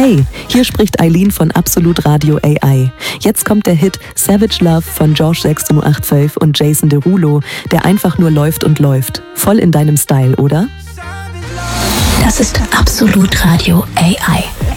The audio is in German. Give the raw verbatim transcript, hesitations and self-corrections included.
Hey, hier spricht Eileen von Absolut Radio A I. Jetzt kommt der Hit Savage Love von George sechs null acht fünf und Jason Derulo, der einfach nur läuft und läuft. Voll in deinem Style, oder? Das ist Absolut Radio A I.